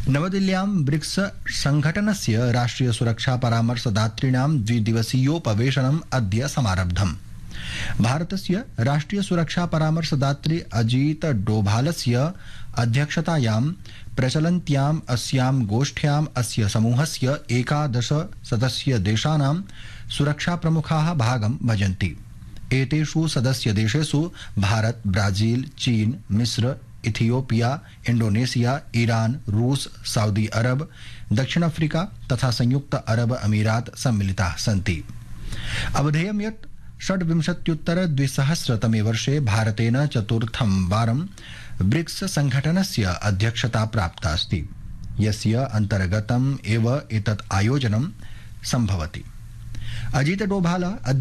नवदिल्ल्यां ब्रिक्स संघटनस्य राष्ट्रिय सुरक्षा परामर्शदातॄणां द्विदिवसीयोपवेशनम् अद्य समारब्धम्। भारतस्य राष्ट्रिय सुरक्षा परामर्शदात्री अजीत डोभालस्य अध्यक्षतायां प्रचलन्त्याम् अस्यां गोष्ठ्याम् अस्य समूहस्य 11 सदस्य देशानां सुरक्षा प्रमुखाः भागं भजन्ति। एतेषु सदस्य देशेषु भारत, ब्राजील, चीन, मिस्र, इथियोपिया, इंडोनेशिया, ईरान, रूस, सऊदी अरब, दक्षिण अफ्रीका तथा संयुक्त अरब अमीरात सम्मिलिताः सन्ति। अवधेयं यत् 26-2000 वर्षे भारतेन चतुर्थं वारं ब्रिक्स संघटनस्य अध्यक्षता प्राप्ता अस्ति, यस्य अन्तर्गतम् एव एतत् आयोजनं सम्भवति। अजीत डोभाल